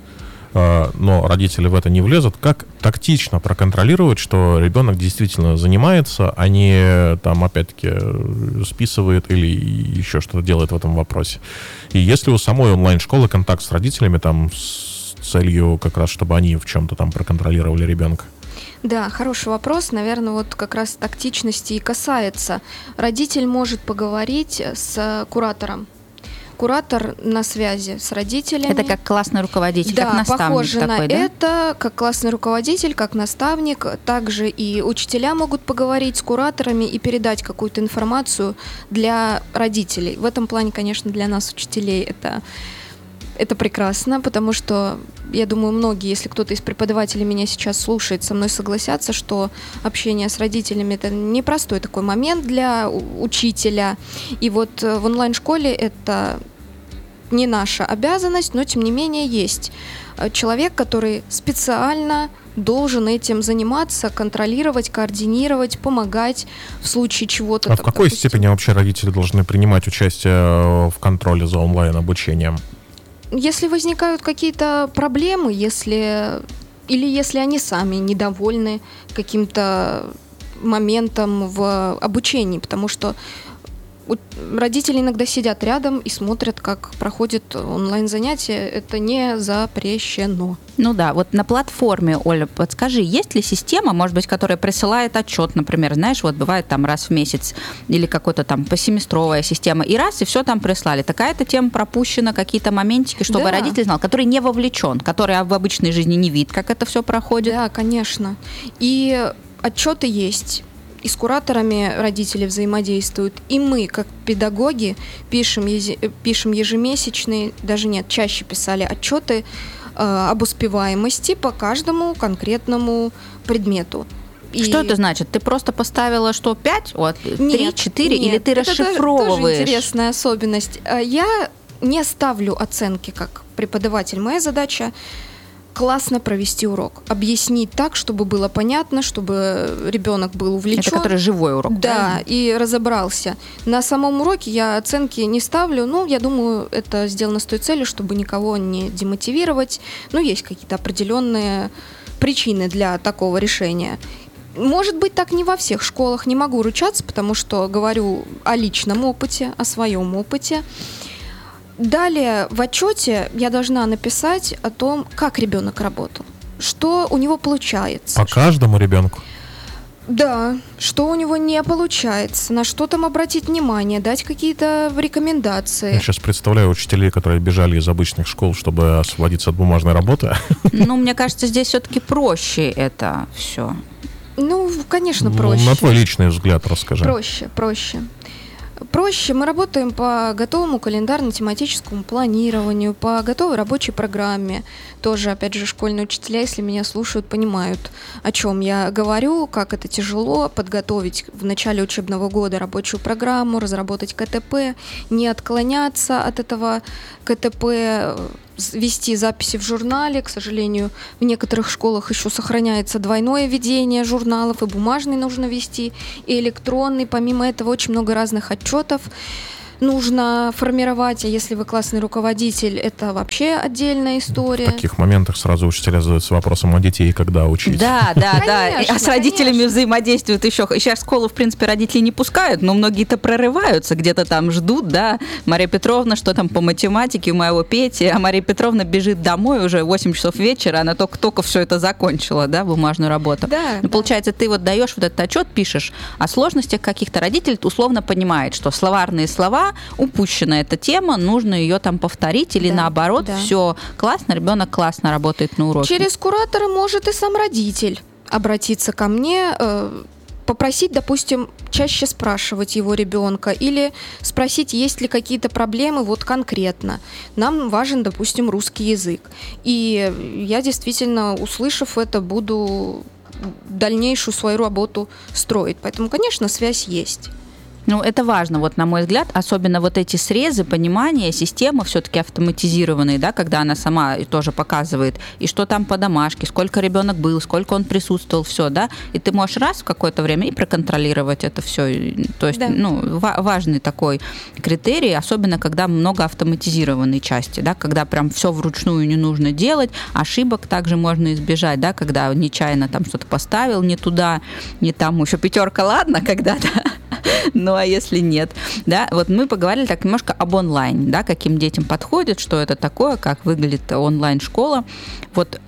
но родители в это не влезут, как тактично проконтролировать, что ребенок действительно занимается, а не там опять-таки списывает или еще что-то делает в этом вопросе. И если у самой онлайн-школы контакт с родителями там с целью как раз, чтобы они в чем-то там проконтролировали ребенка? Да, хороший вопрос. Наверное, вот как раз тактичности и касается. Родитель может поговорить с куратором. Куратор на связи с родителями. Это как классный руководитель, да, как наставник похоже такой, на да? это, как классный руководитель, как наставник. Также и учителя могут поговорить с кураторами и передать какую-то информацию для родителей. В этом плане, конечно, для нас, учителей, это, это прекрасно, потому что, я думаю, многие, если кто-то из преподавателей меня сейчас слушает, со мной согласятся, что общение с родителями – это непростой такой момент для учителя. И вот в онлайн-школе это не наша обязанность, но тем не менее есть человек, который специально должен этим заниматься, контролировать, координировать, помогать в случае чего-то. А так, в какой допустим, степени вообще родители должны принимать участие в контроле за онлайн-обучением? Если возникают какие-то проблемы, если или если они сами недовольны каким-то моментом в обучении, потому что родители иногда сидят рядом и смотрят, как проходит онлайн-занятие. Это не запрещено. Ну да, вот на платформе, Оля, подскажи, есть ли система, может быть, которая присылает отчет, например, знаешь, вот бывает там раз в месяц или какой-то там посеместровая система, и раз, и все там прислали. Такая-то тема пропущена, какие-то моментики, чтобы да. родитель знал, который не вовлечен, который в обычной жизни не видит, как это все проходит. Да, конечно. И отчеты есть. И с кураторами родители взаимодействуют. И мы, как педагоги, пишем, ези- пишем ежемесячные, даже нет, чаще писали отчеты э, об успеваемости по каждому конкретному предмету. И... Что это значит? Ты просто поставила, что пять, вот, три, четыре, или ты это расшифровываешь? Это тоже интересная особенность. Я не ставлю оценки как преподаватель. Моя задача классно провести урок, объяснить так, чтобы было понятно, чтобы ребенок был увлечен. Это который живой урок. Да, правильно? И разобрался. На самом уроке я оценки не ставлю, но я думаю, это сделано с той целью, чтобы никого не демотивировать. Ну, есть какие-то определенные причины для такого решения. Может быть, так не во всех школах, не могу ручаться, потому что говорю о личном опыте, о своем опыте. Далее в отчете я должна написать о том, как ребенок работал, что у него получается. По каждому ребенку? Да, что у него не получается, на что там обратить внимание, дать какие-то рекомендации. Я сейчас представляю учителей, которые бежали из обычных школ, чтобы освободиться от бумажной работы. Ну, мне кажется, здесь все-таки проще это все. Ну, конечно, Ну, проще. на твой личный взгляд расскажи. Проще, проще. Проще. Мы работаем по готовому календарно-тематическому планированию, по готовой рабочей программе. Тоже, опять же, школьные учителя, если меня слушают, понимают, о чем я говорю, как это тяжело подготовить в начале учебного года рабочую программу, разработать ка тэ пэ, не отклоняться от этого ка тэ пэ, вести записи в журнале. К сожалению, в некоторых школах еще сохраняется двойное ведение журналов, и бумажный нужно вести, и электронный. Помимо этого, очень много разных отчетов нужно формировать, а если вы классный руководитель, это вообще отдельная история. В таких моментах сразу учителя задаются вопросом, а детей когда учить? Да, да, конечно, да. А с родителями конечно. взаимодействуют еще. Сейчас в школу, в принципе, родители не пускают, но многие-то прорываются, где-то там ждут, да. Мария Петровна, что там по математике у моего Пети, а Мария Петровна бежит домой уже восемь часов вечера, она только-только все это закончила, да, бумажную работу. Да, ну, да. получается, ты вот даешь вот этот отчет, пишешь о сложностях каких-то, родитель условно понимает, что словарные слова, упущена эта тема, нужно ее там повторить, или Да, наоборот, да. все классно, ребенок классно работает на уроке. Через куратора может и сам родитель обратиться ко мне, э, попросить, допустим, чаще спрашивать его ребенка или спросить, есть ли какие-то проблемы вот конкретно. Нам важен, допустим, русский язык. И я действительно, услышав это, буду дальнейшую свою работу строить. Поэтому, конечно, связь есть. Ну, это важно, вот, на мой взгляд, особенно вот эти срезы, понимание, система все-таки автоматизированная, да, когда она сама тоже показывает, и что там по домашке, сколько ребенок был, сколько он присутствовал, все, да, и ты можешь раз в какое-то время и проконтролировать это все, то есть, да. ну, ва- важный такой критерий, особенно когда много автоматизированной части, да, когда прям все вручную не нужно делать, ошибок также можно избежать, да, когда нечаянно там что-то поставил не туда, не там, еще пятерка, ладно, когда-то, ну, а если нет, да, вот мы поговорили так немножко об онлайн, да, каким детям подходит, что это такое, как выглядит онлайн-школа, вот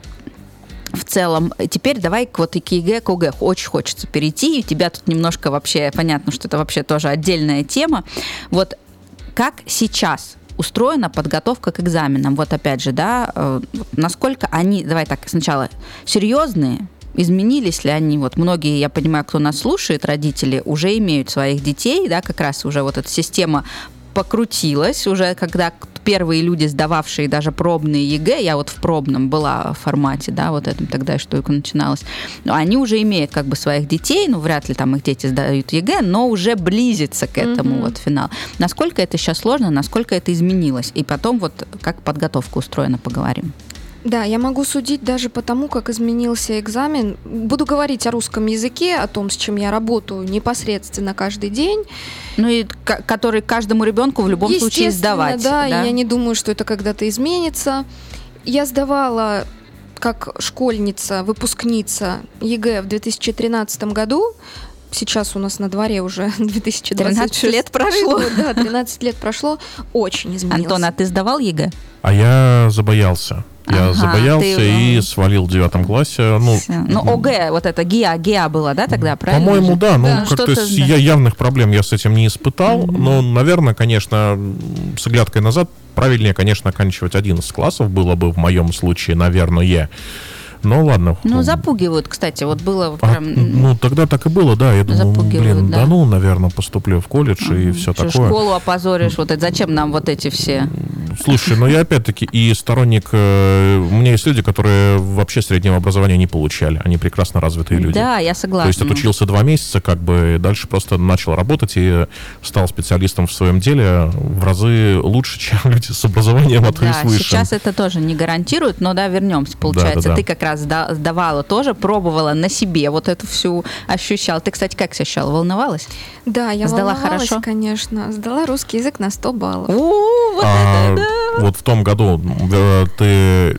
в целом. Теперь давай к вот и к ЕГЭ, к ОГЭ очень хочется перейти, у тебя тут немножко вообще, понятно, что это вообще тоже отдельная тема, вот как сейчас устроена подготовка к экзаменам, вот опять же, да, э, насколько они, давай так, сначала серьезные, изменились ли они? Вот многие, я понимаю, кто нас слушает, родители, уже имеют своих детей, да, как раз уже вот эта система покрутилась, уже когда первые люди, сдававшие даже пробные ЕГЭ, я вот в пробном была в формате, да, вот этом тогда что только начиналось, они уже имеют как бы своих детей, ну, вряд ли там их дети сдают ЕГЭ, но уже близится к этому mm-hmm. вот финалу. Насколько это сейчас сложно, насколько это изменилось? И потом вот как подготовка устроена, поговорим. Да, я могу судить даже по тому, как изменился экзамен. Буду говорить о русском языке, о том, с чем я работаю непосредственно каждый день. Ну и к- который каждому ребенку в любом случае сдавать. Да, да, и я не думаю, что это когда-то изменится. Я сдавала как школьница, выпускница ЕГЭ в две тысячи тринадцатом году. Сейчас у нас на дворе уже две тысячи двадцать тринадцать лет прошло. Да, тринадцать лет прошло. Очень изменилось. Антон, а ты сдавал ЕГЭ? А я забоялся. Я Ага, забоялся ты... и свалил в девятом классе. Ну, ну ОГЭ, вот это ГИА, ГИА было, да, тогда, правильно? По-моему, да. Ну, да. как-то Что-то, я, да. явных проблем я с этим не испытал. Mm-hmm. Но, наверное, конечно, с оглядкой назад правильнее, конечно, оканчивать одиннадцать классов было бы в моем случае, наверное. Ну, ладно. Ну, запугивают, кстати, вот было А, прям... ну, тогда так и было, да. Я думаю, блин, да. да ну, наверное, поступлю в колледж Ага. и все Что, такое. школу опозоришь, вот это зачем нам вот эти все... Слушай, ну я опять-таки и сторонник... Э, у меня есть люди, которые вообще среднего образования не получали. Они прекрасно развитые люди. Да, я согласна. То есть отучился два месяца, как бы, дальше просто начал работать и стал специалистом в своем деле в разы лучше, чем люди с образованием от Да, и свыше. сейчас это тоже не гарантирует, но да, вернемся. Получается, Да, да, да. ты как раз сда- сдавала тоже, пробовала на себе вот эту всю ощущала. Ты, кстати, как себя ощущала? Волновалась? Да, я Сдала волновалась, хорошо? конечно. Сдала русский язык на сто баллов. У, вот А, это да! вот в том году э, ты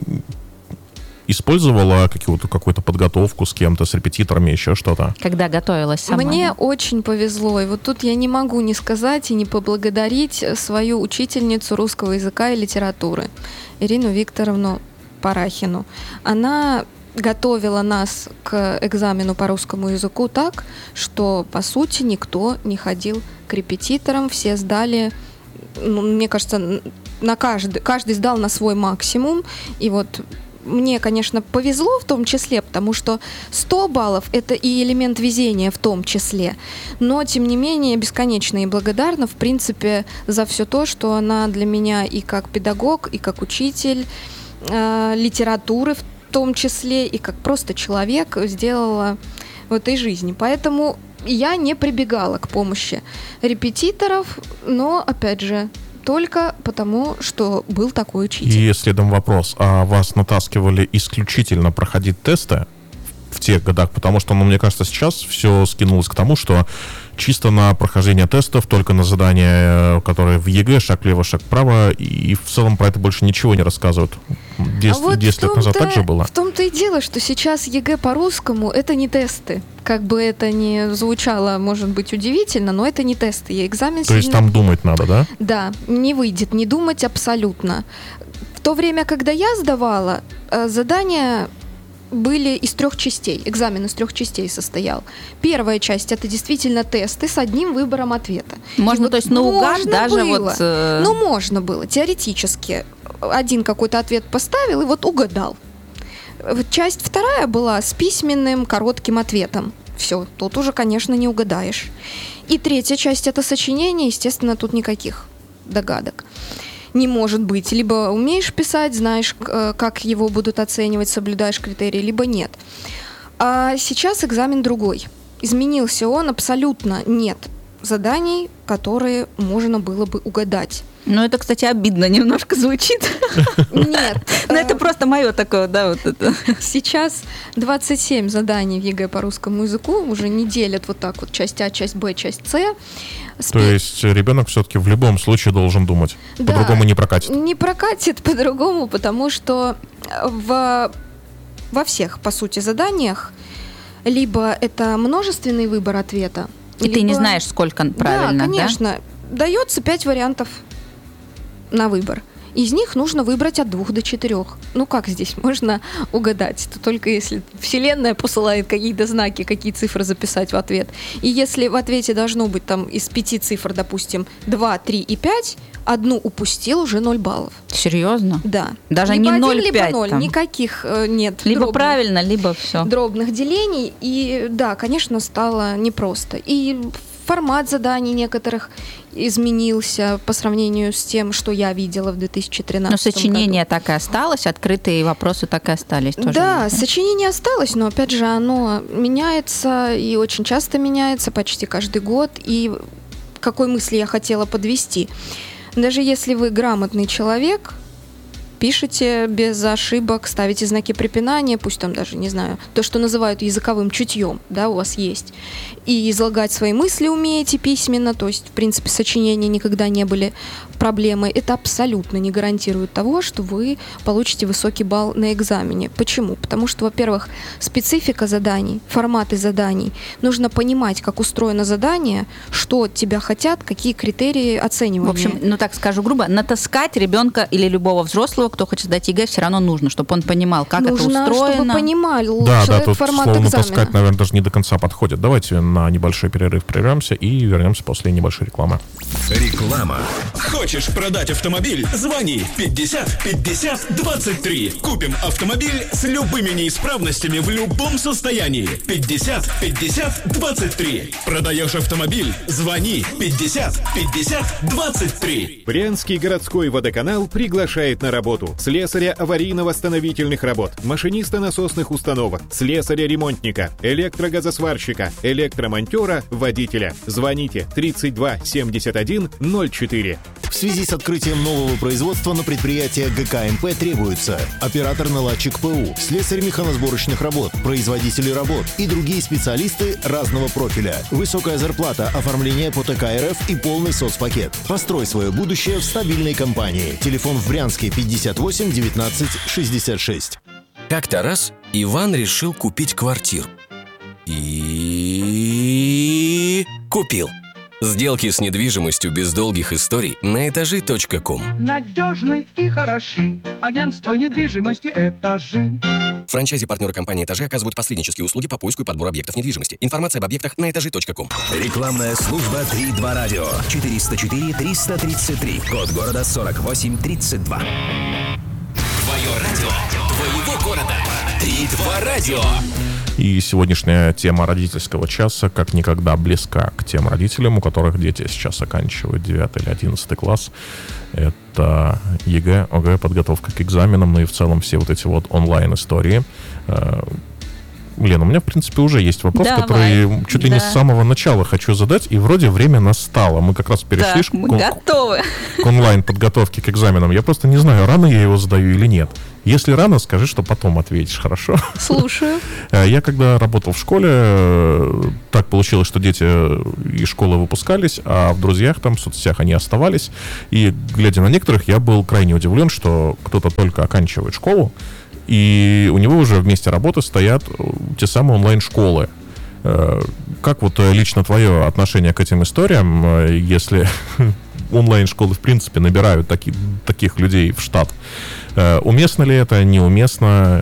использовала какую-то, какую-то подготовку с кем-то, с репетиторами, еще что-то? Когда готовилась сама? Мне да? очень повезло. И вот тут я не могу не сказать и не поблагодарить свою учительницу русского языка и литературы, Ирину Викторовну Парахину. Она готовила нас к экзамену по русскому языку так, что, по сути, никто не ходил к репетиторам, все сдали, ну, мне кажется, на каждый, каждый сдал на свой максимум, и вот мне, конечно, повезло в том числе, потому что сто баллов — это и элемент везения в том числе. Но, тем не менее, бесконечно и благодарна, в принципе, за все то, что она для меня и как педагог, и как учитель э, литературы в том числе, и как просто человек сделала в этой жизни. Поэтому я не прибегала к помощи репетиторов, но, опять же, только потому, что был такой учитель. И следом вопрос. А вас натаскивали исключительно проходить тесты в тех годах? Потому что, ну, мне кажется, сейчас все скинулось к тому, что чисто на прохождение тестов, только на задания, которые в ЕГЭ, шаг влево, шаг вправо, и в целом про это больше ничего не рассказывают. десять, а вот десять лет назад так же было? В том-то и дело, что сейчас ЕГЭ по-русскому — это не тесты. Как бы это ни звучало, может быть, удивительно, но это не тесты. И экзамен То есть сильно... там думать надо, да? Да, не выйдет не думать абсолютно. В то время, когда я сдавала, задания были из трех частей. Экзамен из трех частей состоял. Первая часть — это действительно тесты с одним выбором ответа. Можно, вот то есть, наугад даже было. вот... Э... Ну, можно было, теоретически. Один какой-то ответ поставил и вот угадал. Часть вторая была с письменным коротким ответом. Все, тут уже, конечно, не угадаешь. И третья часть — это сочинение, естественно, тут никаких догадок не может быть. Либо умеешь писать, знаешь, как его будут оценивать, соблюдаешь критерии, либо нет. А сейчас экзамен другой. Изменился он абсолютно. Нет заданий, которые можно было бы угадать. Ну, это, кстати, обидно немножко звучит. Нет. Но это просто мое такое, да, вот это. Сейчас двадцать семь заданий в ЕГЭ по русскому языку уже не делят вот так вот часть А, часть Б, часть С. То есть ребенок все-таки в любом случае должен думать. Да, по-другому не прокатит. Не прокатит по-другому, потому что в, во всех, по сути, заданиях либо это множественный выбор ответа. И либо... ты не знаешь, сколько правильно, да? конечно. Да? Дается пять вариантов на выбор. Из них нужно выбрать от двух до четырех. Ну как здесь можно угадать? Это только если Вселенная посылает какие-то знаки, какие цифры записать в ответ. И если в ответе должно быть там из пяти цифр, допустим, два, три и пять, одну упустил, уже ноль баллов. Серьезно? Да. Даже либо не ноль один, пять либо ноль. там. Никаких э, нет. Либо дробных, правильно, либо все. Дробных делений. И да, конечно, стало непросто. И формат заданий некоторых изменился по сравнению с тем, что я видела в две тысячи тринадцатом Но сочинение году. так и осталось, открытые вопросы так и остались. Тоже да, есть, да, сочинение осталось, но опять же оно меняется и очень часто меняется, почти каждый год. И к какой мысли я хотела подвести? Даже если вы грамотный человек, пишете без ошибок, ставите знаки препинания, пусть там даже, не знаю, то, что называют языковым чутьем, да, у вас есть, и излагать свои мысли умеете письменно, то есть, в принципе, сочинения никогда не были проблемой, это абсолютно не гарантирует того, что вы получите высокий балл на экзамене. Почему? Потому что, во-первых, специфика заданий, форматы заданий, нужно понимать, как устроено задание, что от тебя хотят, какие критерии оценивания. В общем, ну так скажу грубо, натаскать ребенка или любого взрослого, кто хочет сдать ЕГЭ, все равно нужно, чтобы он понимал, как нужно, это устроено. Чтобы понимал да, человек да, тут формат слово экзамена. натаскать, наверное, даже не до конца подходит. Давайте на небольшой перерыв прервемся и вернемся после небольшой рекламы. Реклама. Хочешь продать автомобиль? Звони пятьдесят пятьдесят двадцать три. Купим автомобиль с любыми неисправностями в любом состоянии. пятьдесят пятьдесят двадцать три. Продаешь автомобиль? Звони пятьдесят пятьдесят двадцать три. Брянский городской водоканал приглашает на работу слесаря аварийно-восстановительных работ, машиниста насосных установок, слесаря-ремонтника, электрогазосварщика, электромонтера, водителя. Звоните тридцать два семьдесят один ноль четыре. В связи с открытием нового производства на предприятие ГКМП требуется оператор-наладчик ПУ, слесарь механосборочных работ, производители работ и другие специалисты разного профиля. Высокая зарплата, оформление по ТК РФ и полный соцпакет. Построй свое будущее в стабильной компании. Телефон в Брянске пятьдесят восемь девятнадцать шестьдесят шесть. Как-то раз Иван решил купить квартиру. И купил. Сделки с недвижимостью без долгих историй на этажи точка ком. Надежный и хороший. Агентство недвижимости «Этажи». Франчайзи-партнеры компании «Этажи» оказывают посреднические услуги по поиску и подбору объектов недвижимости. Информация об объектах на этажи точка ком. Рекламная служба три два радио. четыреста четыре триста тридцать три. Код города сорок восемь тридцать два. Твое радио. твоего города. Три-два радио. И сегодняшняя тема родительского часа как никогда близка к тем родителям, у которых дети сейчас оканчивают девятый или одиннадцатый класс. Это ЕГЭ, ОГЭ, подготовка к экзаменам, ну и в целом все вот эти вот онлайн-истории. Лена, у меня, в принципе, уже есть вопрос, Давай. который чуть ли да. не с самого начала хочу задать, и вроде время настало. Мы как раз перешли Так, мы к, готовы. к онлайн-подготовке к экзаменам. Я просто не знаю, рано я его задаю или нет. Если рано, скажи, что потом ответишь, хорошо? Слушаю. Я когда работал в школе, так получилось, что дети из школы выпускались, а в друзьях там, в соцсетях они оставались. И, глядя на некоторых, я был крайне удивлен, что кто-то только оканчивает школу, и у него уже вместе работы стоят те самые онлайн-школы. Как вот лично твое отношение к этим историям, если онлайн-школы, в принципе, набирают таки, таких людей в штат? Уместно ли это, неуместно?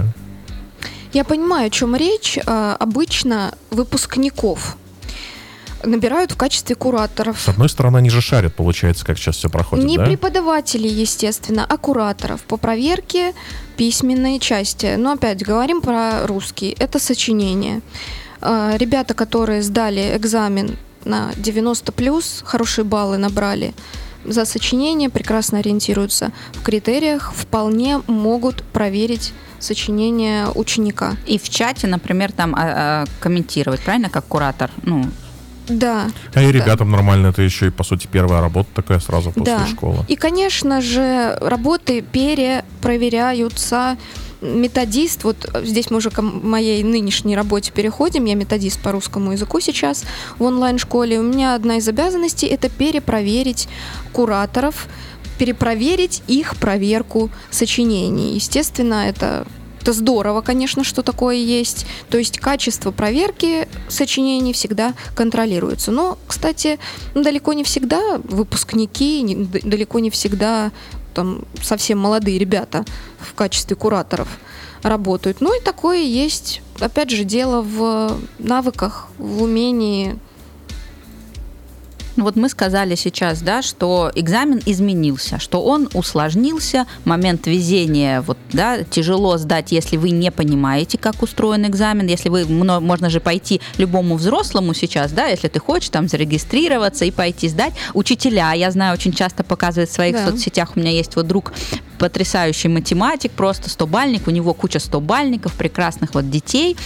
Я понимаю, о чем речь. Обычно выпускников набирают в качестве кураторов. С одной стороны, они же шарят, получается, как сейчас все проходит, Не да? преподавателей, естественно, а кураторов по проверке письменной части. Но опять говорим про русский. Это сочинение. Ребята, которые сдали экзамен на девяносто плюс, хорошие баллы набрали за сочинение, прекрасно ориентируются в критериях, вполне могут проверить сочинение ученика. И в чате, например, там а, а, комментировать, правильно, как куратор? Ну, Да. А и ребятам да. нормально, это еще и, по сути, первая работа такая сразу после да. школы. И, конечно же, работы перепроверяются. Методист, вот здесь мы уже к моей нынешней работе переходим, я методист по русскому языку сейчас в онлайн-школе. У меня одна из обязанностей – это перепроверить кураторов, перепроверить их проверку сочинений. Естественно, это... Это здорово, конечно, что такое есть. То есть качество проверки сочинений всегда контролируется. Но, кстати, далеко не всегда выпускники, не, далеко не всегда там, совсем молодые ребята в качестве кураторов работают. Ну и такое есть. Опять же, дело в навыках, в умении. Ну вот мы сказали сейчас, да, что экзамен изменился, что он усложнился, момент везения, вот, да, тяжело сдать, если вы не понимаете, как устроен экзамен, если вы, можно же пойти любому взрослому сейчас, да, если ты хочешь там зарегистрироваться и пойти сдать. Учителя, я знаю, очень часто показывают в своих да. соцсетях, у меня есть вот друг, потрясающий математик, просто стобальник, у него куча стобальников, прекрасных вот детей,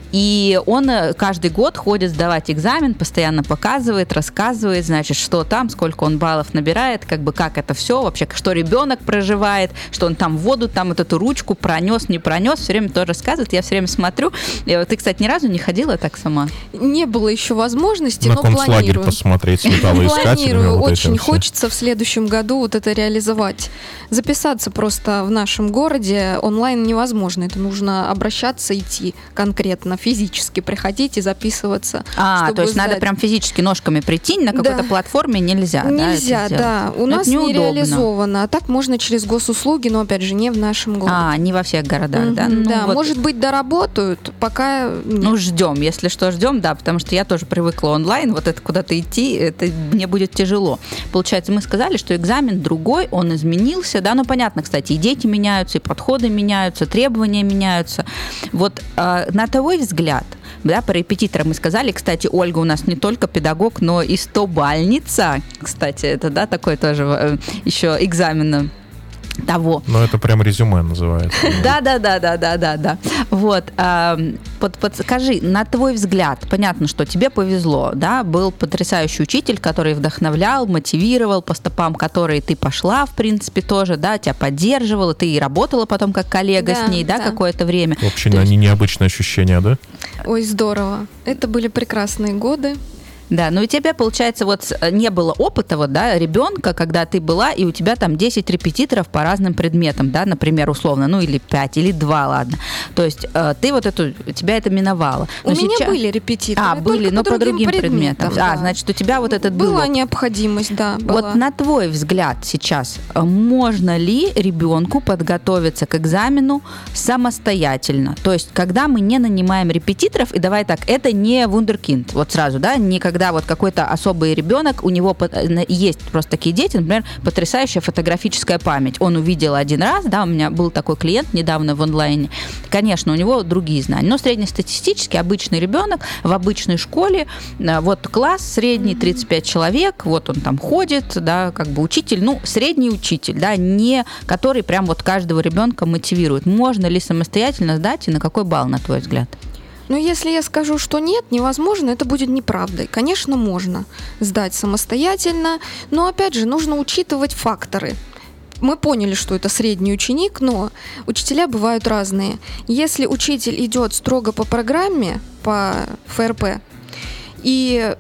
и он каждый год ходит сдавать экзамен, постоянно показывает, рассказывает, значит, что там, сколько он баллов набирает, как бы как это все вообще, что ребенок проживает, что он там воду, там вот эту ручку пронес, не пронес, все время тоже рассказывает, я все время смотрю. Ты, кстати, ни разу не ходила так сама? Не было еще возможности, на но планирую. На концлагерь посмотреть с металлоискателями. Планирую, вот очень хочется в следующем году вот это реализовать. Записаться просто в нашем городе онлайн невозможно, это нужно обращаться, идти конкретно, физически приходить и записываться. А, то есть сдать. Надо прям физически ножками прийти, на какой-то да. платформе нельзя. Нельзя, да. да. У но нас не реализовано. А так можно через госуслуги, но опять же не в нашем городе. А, не во всех городах, mm-hmm, да? Ну, да, вот. Может быть, доработают, пока нет. Ну, ждем, если что, ждем, да, потому что я тоже привыкла онлайн, вот это куда-то идти, это мне будет тяжело. Получается, мы сказали, что экзамен другой, он изменился, да, ну, понятно, кстати, и дети меняются, и подходы меняются, требования меняются. Вот э, на твой взгляд, да, по репетиторам мы сказали, кстати, Ольга у нас не только педагог, но и стобальница, кстати, это, да, такой тоже э, еще экзамен того. Ну, это прям резюме называется. Да, да, да, да, да, да, да. Вот, под, подскажи, на твой взгляд, понятно, что тебе повезло, да, был потрясающий учитель, который вдохновлял, мотивировал, по стопам которой ты пошла, в принципе, тоже, да, тебя поддерживала, ты и работала потом как коллега да, с ней, да, да, какое-то время. Вообще, они необычные ощущения, да? Ой, здорово. Это были прекрасные годы. Да, но у тебя, получается, вот не было опыта, вот, да, ребенка, когда ты была, и у тебя там десять репетиторов по разным предметам, да, например, условно, ну, или пять, или два, ладно. То есть э, ты вот эту, тебя это миновало. Но у сейчас... меня были репетиторы. А, были, но по другим, по другим предметам. Да. А, значит, у тебя вот этот был... Была необходимость, да, была. Вот на твой взгляд сейчас, можно ли ребенку подготовиться к экзамену самостоятельно? То есть, когда мы не нанимаем репетиторов, и давай так, это не вундеркинд, вот сразу, да, никогда когда вот какой-то особый ребенок, у него есть просто такие дети, например, потрясающая фотографическая память. Он увидел один раз, да, у меня был такой клиент недавно в онлайне, конечно, у него другие знания, но среднестатистически обычный ребенок в обычной школе, вот класс средний, тридцать пять человек, вот он там ходит, да, как бы учитель, ну, средний учитель, да, не который прям вот каждого ребенка мотивирует. Можно ли самостоятельно сдать и на какой балл, на твой взгляд? Ну, если я скажу, что нет, невозможно, это будет неправдой. Конечно, можно сдать самостоятельно, но, опять же, нужно учитывать факторы. Мы поняли, что это средний ученик, но учителя бывают разные. Если учитель идет строго по программе, по эф эр пэ, и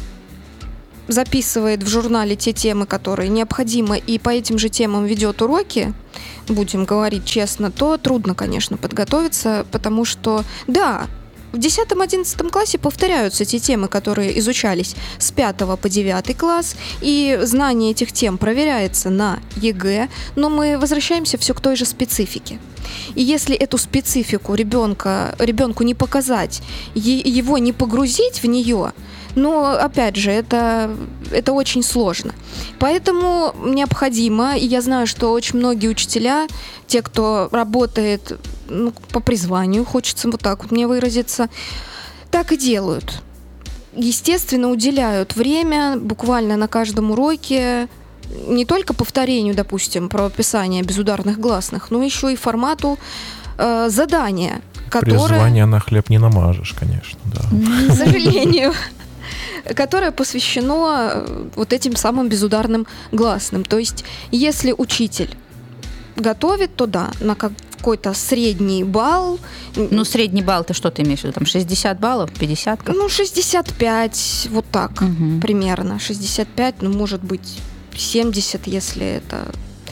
записывает в журнале те темы, которые необходимы, и по этим же темам ведет уроки, будем говорить честно, то трудно, конечно, подготовиться, потому что, да, в десятом-одиннадцатом классе повторяются те темы, которые изучались с пятого по девятый класс, и знание этих тем проверяется на е гэ, но мы возвращаемся все к той же специфике. И если эту специфику ребенка, ребенку не показать, его не погрузить в нее, но, опять же, это, это очень сложно. Поэтому необходимо, и я знаю, что очень многие учителя, те, кто работает, ну, по призванию, хочется вот так вот мне выразиться, так и делают. Естественно, уделяют время буквально на каждом уроке не только повторению, допустим, правописания безударных гласных, но еще и формату э, задания, которое... Призвание на хлеб не намажешь, конечно, да. К сожалению... которое посвящено вот этим самым безударным гласным. То есть, если учитель готовит, то да, на какой-то средний балл. Ну, средний балл, ты что ты имеешь в виду? Там шестьдесят баллов, пятьдесят? Как? Ну, шестьдесят пять, вот так, угу. Примерно. шестьдесят пять, ну, может быть, семьдесят, если это...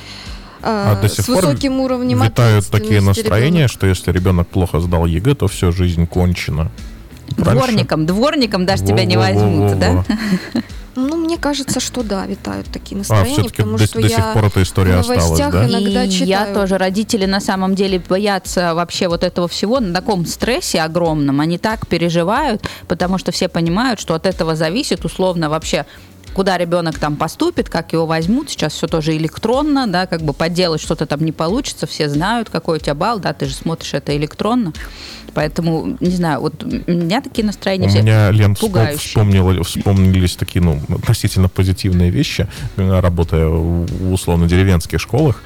А э, до сих с высоким пор уровнем витают такие настроения, ребенок. Что если ребенок плохо сдал е гэ, то всю жизнь кончена. Дворником, дворником даже тебя не возьмут, да? Ну, мне кажется, что да, витают такие настроения, а, все-таки потому до, что до я сих пор эта история в новостях осталась, да? иногда И читаю. Я тоже. Родители на самом деле боятся вообще вот этого всего, на таком стрессе огромном. Они так переживают, потому что все понимают, что от этого зависит условно вообще, куда ребенок там поступит, как его возьмут. Сейчас все тоже электронно, да, как бы подделать что-то там не получится, все знают, какой у тебя балл, да, ты же смотришь это электронно. Поэтому, не знаю, вот у меня такие настроения у все меня, Лен, пугающие. Вспомнила, вспомнились такие, ну, относительно позитивные вещи, работая в условно-деревенских школах.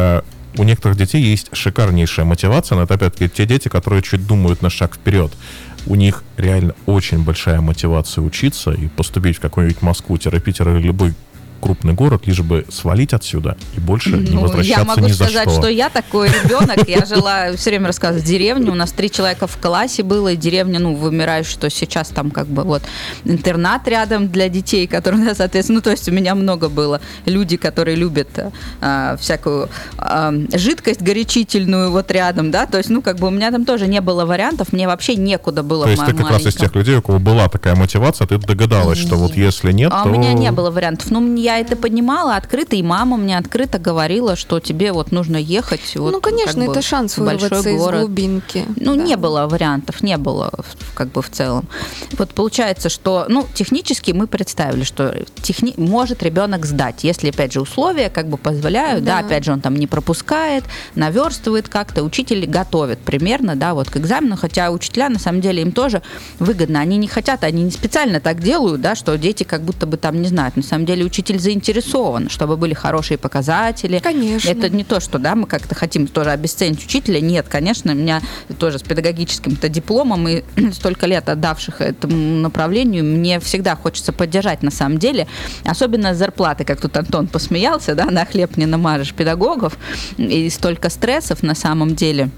У некоторых детей есть шикарнейшая мотивация, но это, опять-таки, те дети, которые чуть думают на шаг вперед. У них реально очень большая мотивация учиться и поступить в какую-нибудь Москву, Питер или любой крупный город, лишь бы свалить отсюда и больше ну, не возвращаться ни за что. Я могу сказать, что. что я такой ребенок. Я жила, все время рассказываю, в деревне. У нас три человека в классе было, и деревня, ну, вымирает, что сейчас там как бы вот интернат рядом для детей, которые, да, соответственно, ну, то есть у меня много было люди, которые любят а, всякую а, жидкость горячительную вот рядом, да, то есть, ну, как бы у меня там тоже не было вариантов, мне вообще некуда было. То есть ты как маленьком. Раз из тех людей, у кого была такая мотивация, ты догадалась, и... что вот если нет, а то... у меня не было вариантов. Ну, мне я это понимала открыто, и мама мне открыто говорила, что тебе вот нужно ехать. Вот, ну, конечно, как бы, это шанс вырваться из глубинки. Ну, да. не было вариантов, не было как бы в целом. Вот получается, что, ну, технически мы представили, что техни... может ребенок сдать, если, опять же, условия как бы позволяют, да. да, опять же, он там не пропускает, наверстывает как-то, учитель готовит примерно, да, вот к экзамену, хотя учителя, на самом деле, им тоже выгодно, они не хотят, они не специально так делают, да, что дети как будто бы там не знают, на самом деле учитель заинтересован, чтобы были хорошие показатели. Конечно. Это не то, что, да, мы как-то хотим тоже обесценить учителя. Нет, конечно, у меня тоже с педагогическим-то дипломом и столько лет отдавших этому направлению, мне всегда хочется поддержать на самом деле, особенно зарплаты, как тут Антон посмеялся, да, на хлеб не намажешь педагогов, и столько стрессов на самом деле.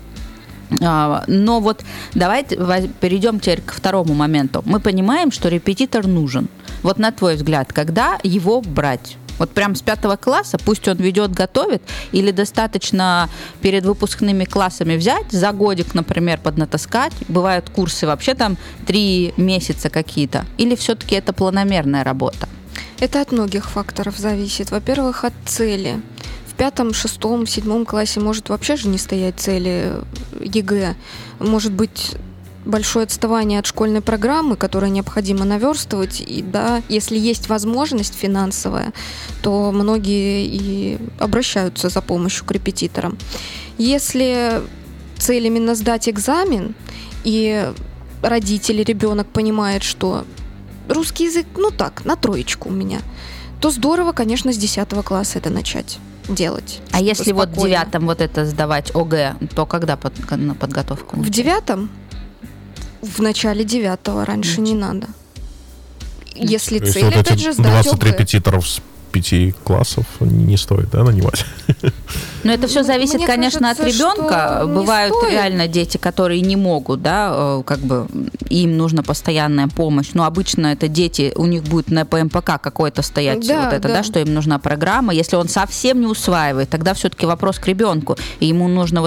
Но вот давайте перейдем теперь к второму моменту. Мы понимаем, что репетитор нужен. Вот на твой взгляд, когда его брать? Вот прям с пятого класса, пусть он ведет, готовит, или достаточно перед выпускными классами взять, за годик, например, поднатаскать, бывают курсы вообще там три месяца какие-то, или все-таки это планомерная работа? Это от многих факторов зависит. Во-первых, от цели. В пятом, шестом, седьмом классе может вообще же не стоять цели е гэ. Может быть, большое отставание от школьной программы, которую необходимо наверстывать. И да, если есть возможность финансовая, то многие и обращаются за помощью к репетиторам. Если цель именно сдать экзамен, и родители, ребенок понимает, что русский язык, ну так, на троечку у меня, то здорово, конечно, с десятого класса это начать делать. А если спокойно. Вот в девятом вот это сдавать ОГЭ, то когда под, на подготовку? В девятом? В начале девятого, раньше Значит. не надо. Если То есть цель, вот опять эти же, сдать двадцать ОГЭ. репетиторов с пяти классов не стоит, да, нанимать? Но это все зависит, Мне конечно, кажется, от ребенка. Бывают стоит. реально дети, которые не могут, да, как бы им нужна постоянная помощь. Но обычно это дети, у них будет на ПМПК какой-то стоять да, вот это, да. да, что им нужна программа. Если он совсем не усваивает, тогда все-таки вопрос к ребенку, и ему нужно